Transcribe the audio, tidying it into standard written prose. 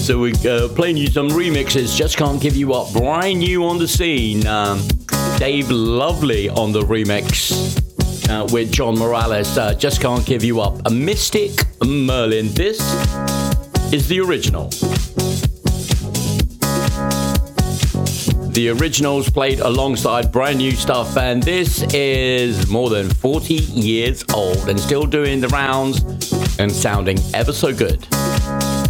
So we're playing you some remixes. Just Can't Give You Up. Brand new on the scene. Dave Lovely on the remix with John Morales. Just Can't Give You Up. A Mystic Merlin. This is the original. The originals played alongside brand new stuff, and this is more than 40 years old and still doing the rounds and sounding ever so good.